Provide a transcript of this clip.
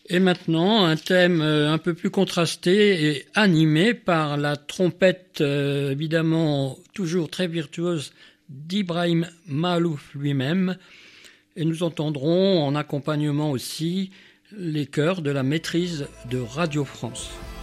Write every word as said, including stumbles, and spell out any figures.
Et maintenant, un thème un peu plus contrasté et animé par la trompette, euh, évidemment toujours très virtuose, d'Ibrahim Malouf lui-même. Et nous entendrons en accompagnement aussi les chœurs de la maîtrise de Radio France.